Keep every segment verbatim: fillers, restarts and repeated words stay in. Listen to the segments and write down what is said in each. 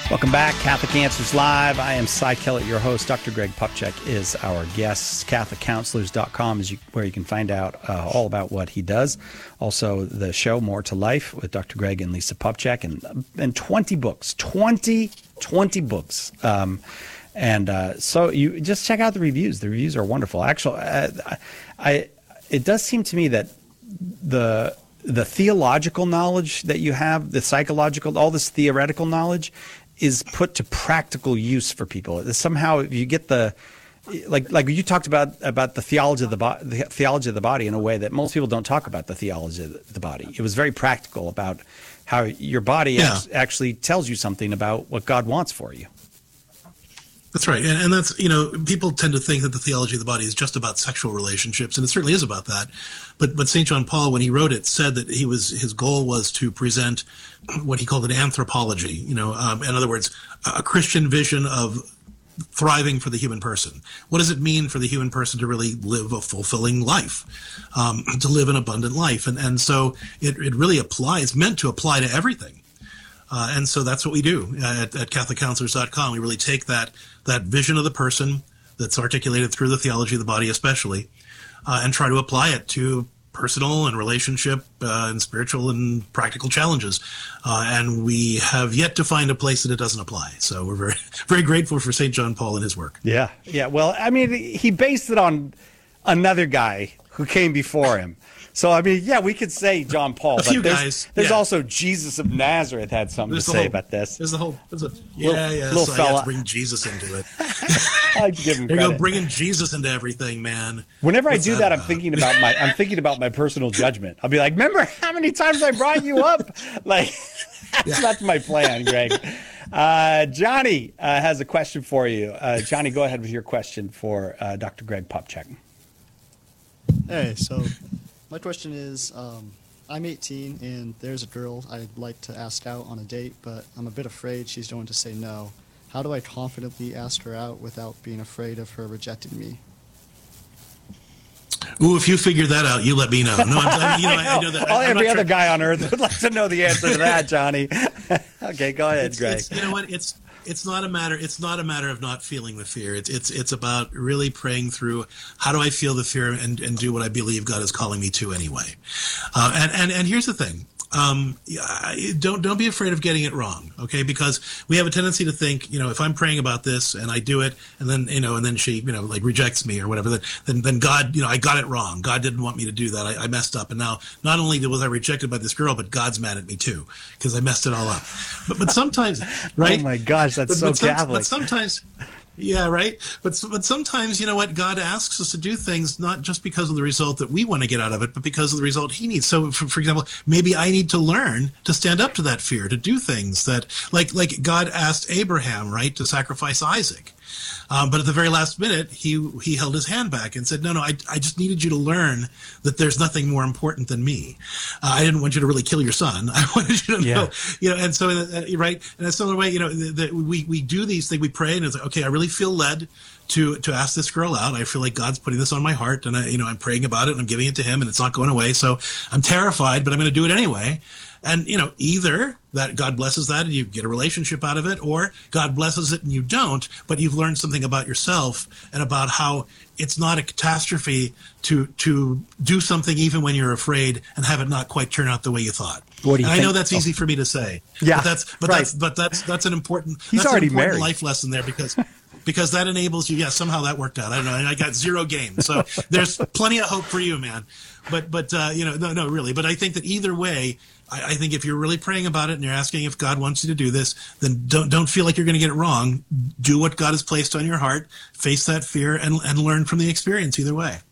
Welcome back, Catholic Answers Live. I am Cy Kellett, your host. Doctor Greg Popcak is our guest. Catholic Counselors dot com is you, where you can find out uh, all about what he does. Also, the show More to Life with Doctor Greg and Lisa Popcak, and and twenty books, twenty, twenty books. Um, and uh, so you just check out the reviews. The reviews are wonderful. Actually, uh, I it does seem to me that the the theological knowledge that you have, the psychological, all this theoretical knowledge, is put to practical use for people. Somehow, if you get the, like, like you talked about about the theology of the, bo- the theology of the body in a way that most people don't talk about the theology of the body. It was very practical about how your body yeah. act- actually tells you something about what God wants for you. That's right. And, and that's, you know, people tend to think that the theology of the body is just about sexual relationships, and it certainly is about that. But but Saint John Paul, when he wrote it, said that he was his goal was to present what he called an anthropology, you know, um, in other words, a Christian vision of thriving for the human person. What does it mean for the human person to really live a fulfilling life, um, to live an abundant life? And, and so it, it really applies, meant to apply to everything. Uh, and so that's what we do at, at Catholic Counselors dot com. We really take that that vision of the person that's articulated through the theology of the body especially, uh, and try to apply it to personal and relationship uh, and spiritual and practical challenges. Uh, and we have yet to find a place that it doesn't apply. So we're very, very grateful for Saint John Paul and his work. Yeah, yeah. Well, I mean, he based it on another guy who came before him. So, I mean, yeah, we could say John Paul, a but few there's, guys, there's yeah. also Jesus of Nazareth had something There's to the say whole, about this. There's the whole, there's a, yeah, little, yeah. Little so fella. I have to bring Jesus into it. I like to give him There you credit. go, bringing Jesus into everything, man. Whenever What's I do that, that I'm about? thinking about my, I'm thinking about my personal judgment. I'll be like, remember how many times I brought you up? Like, that's, Yeah. that's my plan, Greg. Uh, Johnny uh, has a question for you. Uh, Johnny, go ahead with your question for uh, Doctor Greg Popcak. Hey, so my question is, um, I'm eighteen and there's a girl I'd like to ask out on a date, but I'm a bit afraid she's going to say no. How do I confidently ask her out without being afraid of her rejecting me? Ooh, if you figure that out, you let me know. No, I'm, you know, I, I know that. All, I'm every not other trying- guy on earth would like to know the answer to that, Johnny. Okay, go ahead, it's, Greg. it's, you know what? It's it's not a matter. It's not a matter of not feeling the fear. It's it's it's about really praying through. How do I feel the fear and, and do what I believe God is calling me to anyway? Uh, and and and here's the thing. Um, yeah, don't don't be afraid of getting it wrong, okay? Because we have a tendency to think, you know, if I'm praying about this and I do it, and then you know, and then she, you know, like rejects me or whatever, then then, then God, you know, I got it wrong. God didn't want me to do that. I, I messed up, and now not only was I rejected by this girl, but God's mad at me too because I messed it all up. But but sometimes, right? Oh my gosh, that's but, so but some- Catholic. But sometimes. Yeah, right. But but sometimes, you know what, God asks us to do things not just because of the result that we want to get out of it, but because of the result He needs. So, for, for example, maybe I need to learn to stand up to that fear, to do things that, like like God asked Abraham, right, to sacrifice Isaac. Um, but at the very last minute, he he held his hand back and said, no, no, I, I just needed you to learn that there's nothing more important than me. Uh, I didn't want you to really kill your son. I wanted you to Yeah. know, you know, and so, uh, right, and in some way, you know, that we, we do these things, we pray, and it's like, okay, I really feel led to to ask this girl out. I feel like God's putting this on my heart, and I, you know, I'm praying about it, and I'm giving it to Him, and it's not going away, so I'm terrified, but I'm going to do it anyway. And, you know, either that God blesses that and you get a relationship out of it, or God blesses it and you don't, but you've learned something about yourself and about how it's not a catastrophe to to do something even when you're afraid and have it not quite turn out the way you thought. What do you and I think? know that's easy for me to say. Yeah, But that's but right. that's but that's that's an important He's that's already an important married. life lesson there because because that enables you. Yeah, somehow that worked out. I don't know. I got zero game. So there's plenty of hope for you, man. But but uh, you know, no, no, really. But I think that either way, I, I think if you're really praying about it and you're asking if God wants you to do this, then don't don't feel like you're going to get it wrong. Do what God has placed on your heart. Face that fear and and learn from the experience. Either way.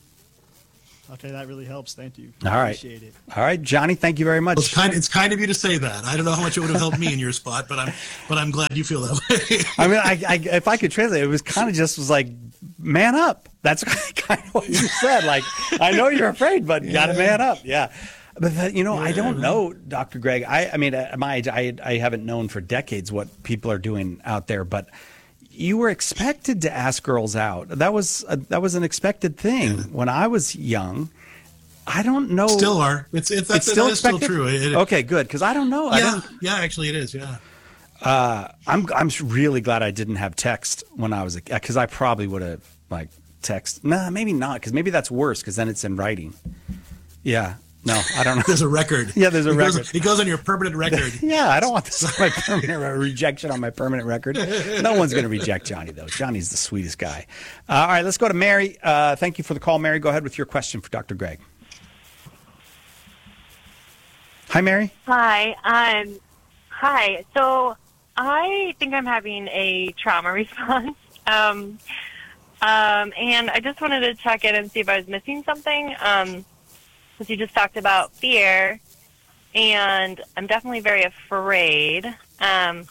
Okay, that really helps. Thank you. All right. Appreciate it. All right, Johnny, thank you very much. Well, it's kind it's kind of you to say that. I don't know how much it would have helped me in your spot, but I'm but I'm glad you feel that way. I mean, I, I, if I could translate, it was kind of just was like, man up. That's kind of what you said. Like, I know you're afraid, but you got to man up. Yeah. But, the, you know, I don't know, Doctor Greg. I, I mean, at my age, I, I haven't known for decades what people are doing out there, but you were expected to ask girls out. That was a, that was an expected thing Yeah. when I was young. I don't know. Still are. It's it's, It's that's, still that is still expected? true. It, it, Okay, good, because I don't know. I yeah, don't, yeah. Actually, it is. Yeah. Uh, I'm I'm really glad I didn't have text when I was a because I probably would have like text. Nah, maybe not because maybe that's worse because then it's in writing. Yeah. No, I don't know. There's a record. Yeah, there's a it record. Goes, it goes on your permanent record. Yeah, I don't want this on my permanent rejection on my permanent record. No one's going to reject Johnny, though. Johnny's the sweetest guy. Uh, all right, let's go to Mary. Uh, thank you for the call, Mary. Go ahead with your question for Doctor Greg. Hi, Mary. Hi. Um, hi. So I think I'm having a trauma response. Um, um, and I just wanted to check in and see if I was missing something. Um, because you just talked about fear, and I'm definitely very afraid. Um,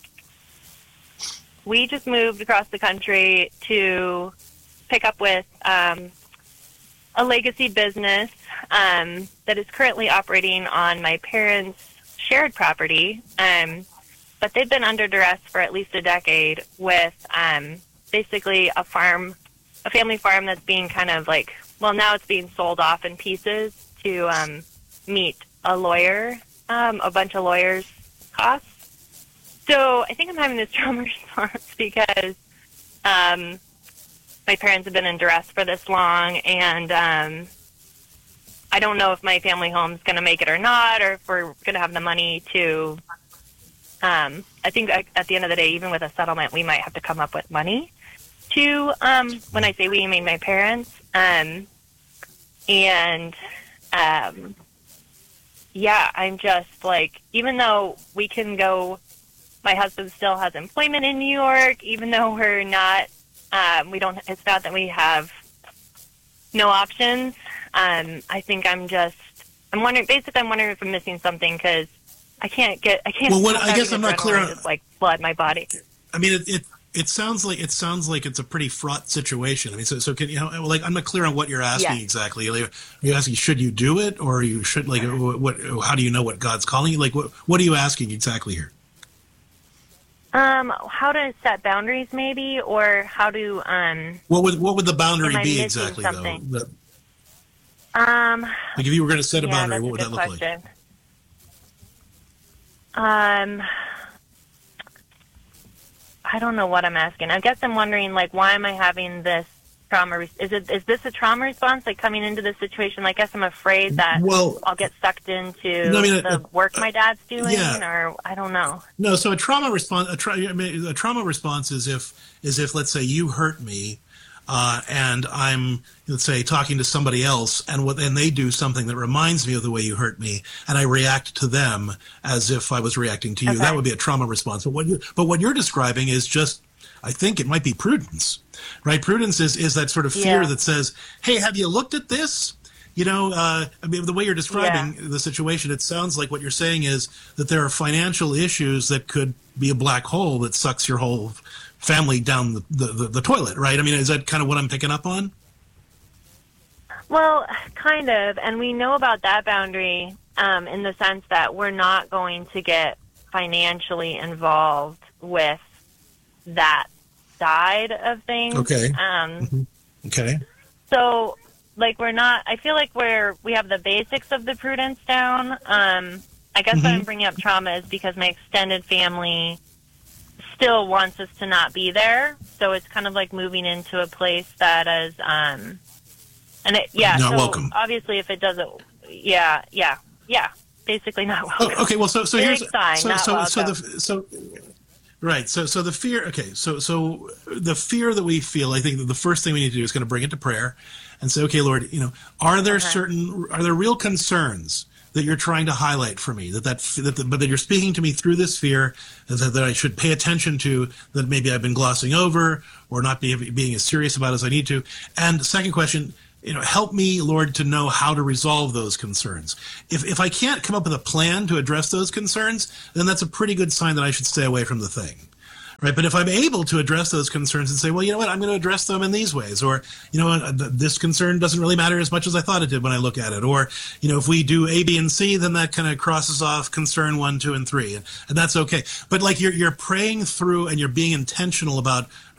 we just moved across the country to pick up with um, a legacy business um, that is currently operating on my parents' shared property, um, but they've been under duress for at least a decade with um, basically a farm, a family farm that's being kind of like, well, now it's being sold off in pieces to um, meet a lawyer, um, a bunch of lawyers' costs. So I think I'm having this trauma response because um, my parents have been in duress for this long, and um, I don't know if my family home's going to make it or not, or if we're going to have the money to. Um, I think at the end of the day, even with a settlement, we might have to come up with money to. Um, when I say we, I mean my parents, um, and. Um, yeah, I'm just like, even though we can go, my husband still has employment in New York, even though we're not, um, we don't, it's not that we have no options. Um, I think I'm just, I'm wondering, basically I'm wondering if I'm missing something because I can't get, I can't, Well, what, I guess I'm not clear on, just like flood my body. I mean, it, it, It sounds like it sounds like it's a pretty fraught situation. I mean, so so can you know, like I'm not clear on what you're asking Yeah. exactly. Are you asking should you do it, or you should like what, what? How do you know what God's calling you? Like what? What are you asking exactly here? Um, how to set boundaries, maybe, or how to um. What would what would the boundary Am I be missing exactly something? though? The- Um. like if you were going to set a yeah, boundary, that's what a would good that look question. like? Um. I don't know what I'm asking. I guess I'm wondering, like, why am I having this trauma? Re- is it is this a trauma response, like coming into this situation? Like, I guess I'm afraid that Well, I'll get sucked into no, I mean, the uh, work my dad's doing, yeah. or I don't know. No, so a trauma response, a, tra- I mean, a trauma response is if, is if, let's say, you hurt me, uh, and I'm, let's say, talking to somebody else, and what, and they do something that reminds me of the way you hurt me, and I react to them as if I was reacting to you. Okay. That would be a trauma response. But what you, but what you're describing is just, I think it might be prudence, right? Prudence is is that sort of fear Yeah. that says, "Hey, have you looked at this?" You know, uh, I mean, the way you're describing Yeah. the situation, it sounds like what you're saying is that there are financial issues that could be a black hole that sucks your whole family down the, the, the, the toilet, right? I mean, is that kind of what I'm picking up on? Well, kind of, and we know about that boundary um, in the sense that we're not going to get financially involved with that side of things. Okay. Um, Okay. So, like, we're not, I feel like we're, we have the basics of the prudence down. Um, I guess Mm-hmm. what I'm bringing up trauma is because my extended family still wants us to not be there. So it's kind of like moving into a place that is, um, and it, yeah, Not so welcome. obviously if it doesn't, yeah, yeah, yeah, basically not welcome. Oh, okay. Well, so so Big here's sign, so not so so welcome. the so right. So so the fear. Okay. So so the fear that we feel. I think that the first thing we need to do is kind of bring it to prayer, and say, okay, Lord, you know, are there Okay. certain are there real concerns that you're trying to highlight for me that that, that, that but that you're speaking to me through this fear that, that I should pay attention to, that maybe I've been glossing over or not be, being as serious about as I need to. And second question, you know, help me, Lord, to know how to resolve those concerns. If if I can't come up with a plan to address those concerns, then that's a pretty good sign that I should stay away from the thing. Right, but if I'm able to address those concerns and say, well, you know what, I'm going to address them in these ways, or, you know, uh, th- this concern doesn't really matter as much as I thought it did when I look at it, or, you know, if we do A, B, and C, then that kind of crosses off concern one, two, and three, and, and that's okay. But like you're you're praying through and you're being intentional about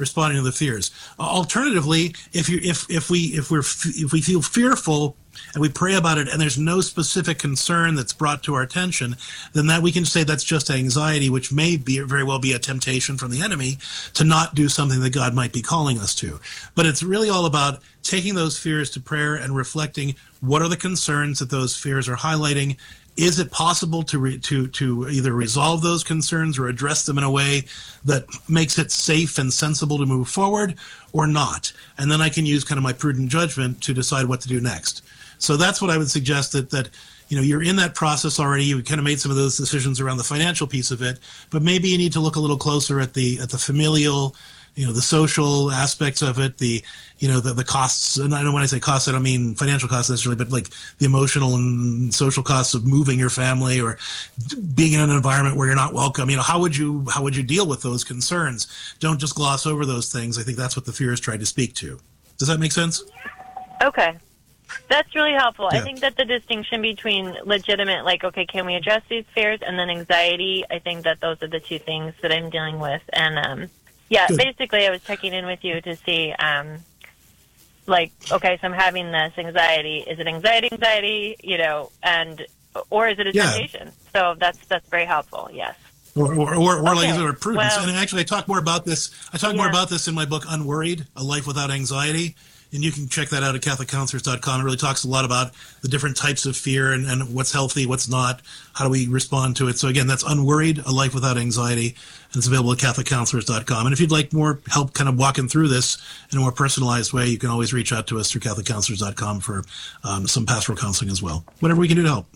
responding to the fears. Uh, alternatively, if you if if we if we're if we feel fearful and we pray about it and there's no specific concern that's brought to our attention, then that we can say that's just anxiety, which may be very well be a temptation from the enemy to not do something that God might be calling us to. But it's really all about taking those fears to prayer and reflecting what are the concerns that those fears are highlighting. Is it possible to re, to to either resolve those concerns or address them in a way that makes it safe and sensible to move forward, or not? And then I can use kind of my prudent judgment to decide what to do next. So that's what I would suggest, that that you know, you're in that process already. You kind of made some of those decisions around the financial piece of it, but maybe you need to look a little closer at the at the familial, you know, the social aspects of it, the, you know, the, the costs. And I know when I say costs, I don't mean financial costs necessarily, but like the emotional and social costs of moving your family or being in an environment where you're not welcome. You know, how would you, how would you deal with those concerns? Don't just gloss over those things. I think that's what the fears tried to speak to. Does that make sense? Okay. That's really helpful. Yeah. I think that the distinction between legitimate, like, okay, can we address these fears, and then anxiety, I think that those are the two things that I'm dealing with. And, um, yeah, Good. basically I was checking in with you to see, um, like, okay, so I'm having this anxiety. Is it anxiety, anxiety, you know, and, or is it a Yeah. temptation? So that's, that's very helpful, yes. Or, or, or, or like Okay. or prudence. Well- and actually, I talk more about this. I talk more Yeah. about this in my book, Unworried: A Life Without Anxiety. And you can check that out at Catholic Counselors dot com. It really talks a lot about the different types of fear and, and what's healthy, what's not, how do we respond to it. So again, that's Unworried: A Life Without Anxiety, and it's available at Catholic Counselors dot com. And if you'd like more help kind of walking through this in a more personalized way, you can always reach out to us through Catholic Counselors dot com for um, some pastoral counseling as well. Whatever we can do to help.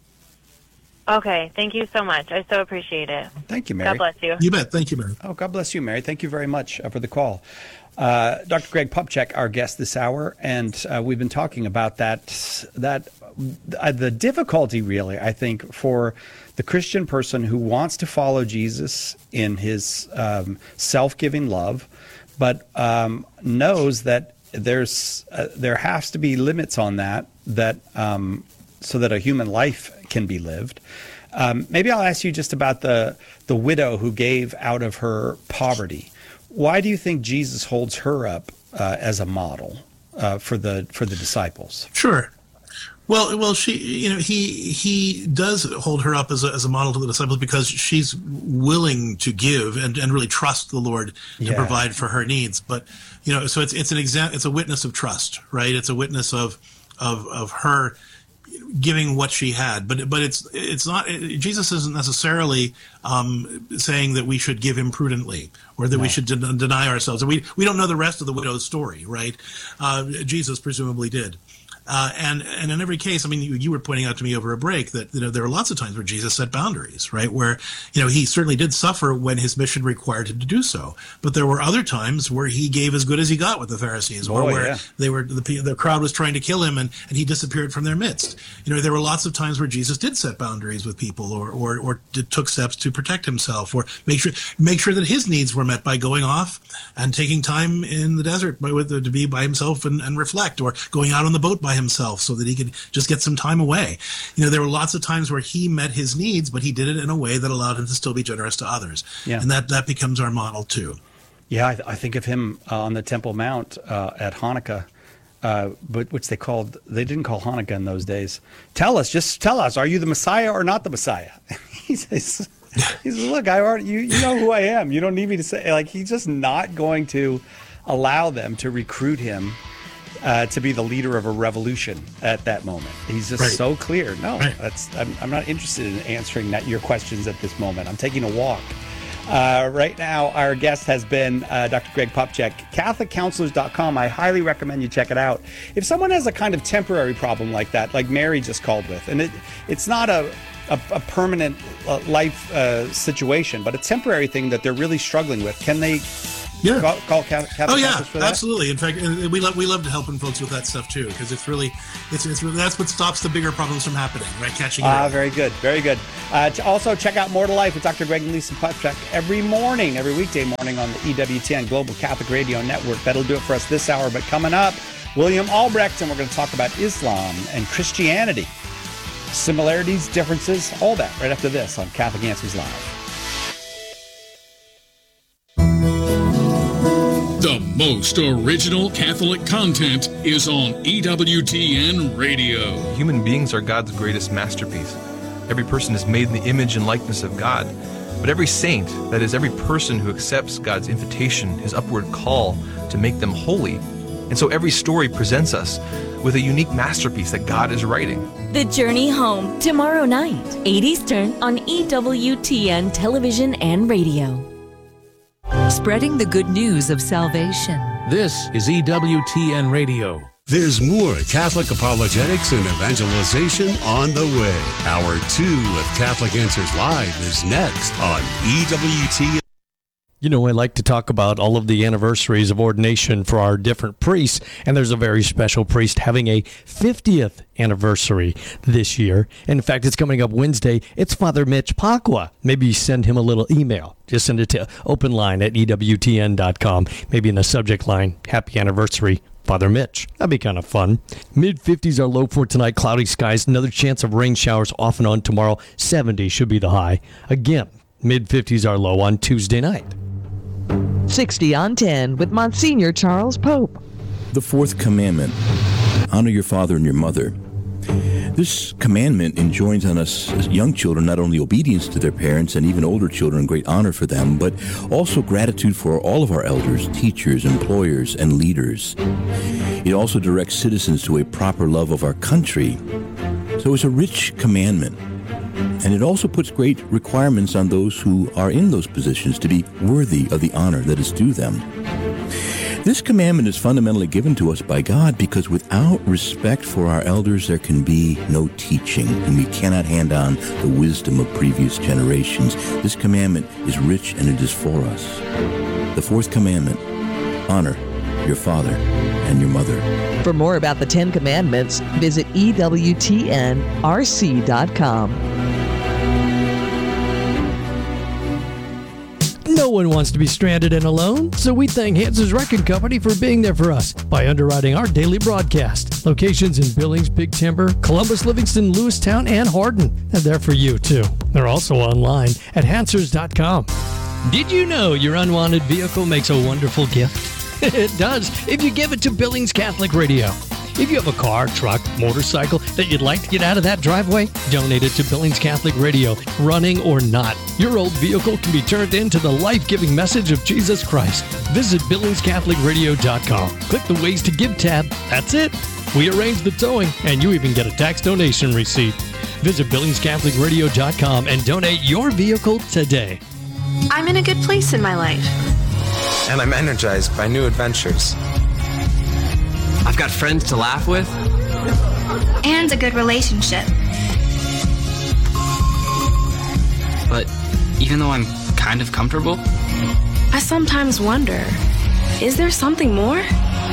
Okay, thank you so much. I so appreciate it. Thank you, Mary. God bless you. You bet. Thank you, Mary. Oh, God bless you, Mary. Thank you very much uh, for the call. Uh, Doctor Greg Popcak, our guest this hour, and uh, we've been talking about that, that uh, the difficulty, really, I think, for the Christian person who wants to follow Jesus in his um, self-giving love, but um, knows that there's uh, there has to be limits on that, that um, so that a human life can be lived. Um, maybe I'll ask you just about the the widow who gave out of her poverty. Why do you think Jesus holds her up uh, as a model uh, for the for the disciples? Sure. Well, well, she, you know, he he does hold her up as a, as a model to the disciples because she's willing to give and, and really trust the Lord to Yeah. provide for her needs. But you know, so it's it's an exa- it's a witness of trust, right? It's a witness of of of her giving what she had, but but it's it's not. Jesus isn't necessarily um, saying that we should give imprudently or that No. we should den- deny ourselves. We we don't know the rest of the widow's story, right? Uh, Jesus presumably did. Uh, and and in every case, I mean, you, you were pointing out to me over a break that, you know, there were lots of times where Jesus set boundaries, right? Where, you know, he certainly did suffer when his mission required him to do so. But there were other times where he gave as good as he got with the Pharisees, or Boy, where yeah. they were the, the crowd was trying to kill him, and, and he disappeared from their midst. You know, there were lots of times where Jesus did set boundaries with people, or or, or did, took steps to protect himself, or make sure make sure that his needs were met by going off and taking time in the desert by, with, to be by himself and, and reflect, or going out on the boat by himself so that he could just get some time away. You know, there were lots of times where he met his needs, but he did it in a way that allowed him to still be generous to others. Yeah. And that, that becomes our model too. Yeah, I, I think of him uh, on the Temple Mount uh, at Hanukkah, uh, but which they called, they didn't call Hanukkah in those days. Tell us, just tell us, are you the Messiah or not the Messiah? he says, he says, look, I already, you, you know who I am. You don't need me to say, like, he's just not going to allow them to recruit him uh, to be the leader of a revolution at that moment. He's just Right. so clear. No, Right. that's, I'm, I'm not interested in answering that your questions at this moment. I'm taking a walk. Uh, right now, our guest has been uh, Doctor Greg Popcak, Catholic Counselors dot com. I highly recommend you check it out. If someone has a kind of temporary problem like that, like Mary just called with, and it it's not a, a, a permanent uh, life uh, situation, but a temporary thing that they're really struggling with, can they Yeah. call, call Catholic Oh yeah, Counselors for that? absolutely. In fact, uh, we love we love to helping folks with that stuff too, because it's really it's it's that's what stops the bigger problems from happening, right? Catching it. Ah, early. very good, very good. Uh, to also, check out More to Life with Doctor Greg and Lisa Popcak every morning, every weekday morning on the E W T N Global Catholic Radio Network. That'll do it for us this hour. But coming up, William Albrecht, and we're going to talk about Islam and Christianity. Similarities, differences, all that right after this on Catholic Answers Live. The most original Catholic content is on E W T N Radio. Human beings are God's greatest masterpiece. Every person is made in the image and likeness of God. But every saint, that is, every person who accepts God's invitation, his upward call to make them holy. And so every story presents us with a unique masterpiece that God is writing. The Journey Home, tomorrow night, eight Eastern on E W T N Television and Radio. Spreading the good news of salvation. This is E W T N Radio. There's more Catholic apologetics and evangelization on the way. Hour two of Catholic Answers Live is next on E W T N. You know, I like to talk about all of the anniversaries of ordination for our different priests, and there's a very special priest having a fiftieth anniversary this year. And in fact, it's coming up Wednesday. It's Father Mitch Pacwa. Maybe you send him a little email. Just send it to open line at E W T N dot com. Maybe in the subject line, Happy Anniversary, Father Mitch. That'd be kind of fun. mid fifties are low for tonight. Cloudy skies. Another chance of rain showers off and on tomorrow. seventy should be the high. Again, mid fifties are low on Tuesday night. sixty on ten with Monsignor Charles Pope. The fourth commandment, honor your father and your mother. This commandment enjoins on us as young children not only obedience to their parents and even older children, great honor for them, but also gratitude for all of our elders, teachers, employers, and leaders. It also directs citizens to a proper love of our country. So it's a rich commandment. And it also puts great requirements on those who are in those positions to be worthy of the honor that is due them. This commandment is fundamentally given to us by God because without respect for our elders, there can be no teaching, and we cannot hand on the wisdom of previous generations. This commandment is rich, and it is for us. The fourth commandment, honor your father and your mother. For more about the Ten Commandments, visit E W T N R C dot com. No one wants to be stranded and alone, so we thank Hans's Wrecking Company for being there for us by underwriting our daily broadcast. Locations in Billings, Big Timber, Columbus, Livingston, Lewistown, and Hardin. They're there for you, too. They're also online at hansers dot com. Did you know your unwanted vehicle makes a wonderful gift? It does, if you give it to Billings Catholic Radio. If you have a car, truck, motorcycle that you'd like to get out of that driveway, donate it to Billings Catholic Radio, running or not. Your old vehicle can be turned into the life-giving message of Jesus Christ. Visit billings catholic radio dot com. Click the Ways to Give tab. That's it. We arrange the towing, and you even get a tax donation receipt. Visit billings catholic radio dot com and donate your vehicle today. I'm in a good place in my life. And I'm energized by new adventures. I've got friends to laugh with. And a good relationship. But even though I'm kind of comfortable, I sometimes wonder, is there something more?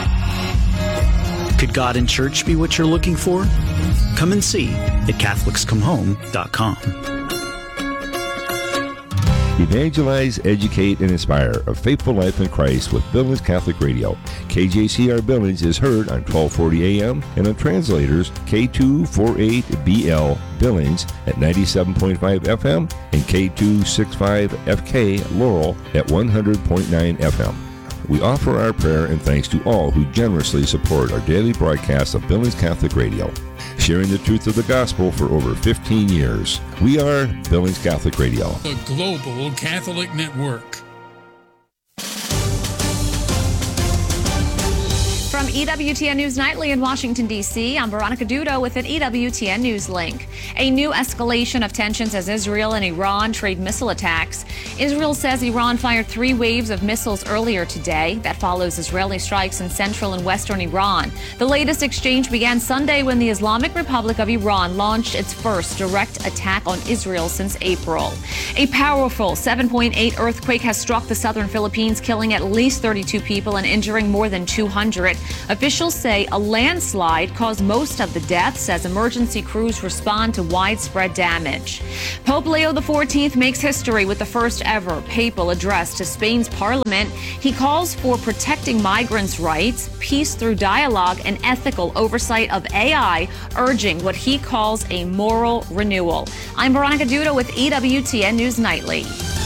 Could God and church be what you're looking for? Come and see at catholics come home dot com. Evangelize, educate, and inspire a faithful life in Christ with Billings Catholic Radio. K J C R Billings is heard on twelve forty A M and on translators K two forty-eight B L Billings at ninety-seven point five F M and K two sixty-five F K Laurel at one hundred point nine F M. We offer our prayer and thanks to all who generously support our daily broadcast of Billings Catholic Radio, sharing the truth of the gospel for over fifteen years. We are Billings Catholic Radio. The Global Catholic Network. From E W T N News Nightly in Washington, D C, I'm Veronica Dudo with an E W T N News link. A new escalation of tensions as Israel and Iran trade missile attacks. Israel says Iran fired three waves of missiles earlier today. That follows Israeli strikes in central and western Iran. The latest exchange began Sunday when the Islamic Republic of Iran launched its first direct attack on Israel since April. A powerful seven point eight earthquake has struck the southern Philippines, killing at least thirty-two people and injuring more than two hundred. Officials say a landslide caused most of the deaths as emergency crews respond to widespread damage. Pope Leo the fourteenth makes history with the first ever papal address to Spain's parliament. He calls for protecting migrants' rights, peace through dialogue, and ethical oversight of A I, urging what he calls a moral renewal. I'm Veronica Dudo with E W T N News Nightly.